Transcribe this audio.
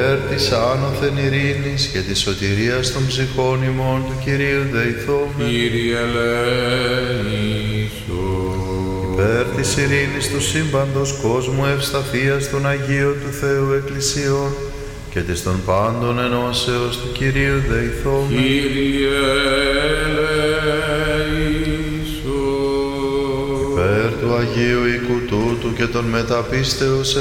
Υπέρ της άνωθεν ειρήνης και της σωτηρίας των ψυχών ημών του Κυρίου δεηθώμεν. Κύριε ελέησον. Υπέρ της ειρήνης του σύμπαντος κόσμου ευσταθείας των Αγίων του Θεού Εκκλησιών και της των πάντων ενώσεως του Κυρίου δεηθώμεν. Κύριε ελέησον. Υπέρ του Αγίου οίκου τούτου και των μεταπίστεως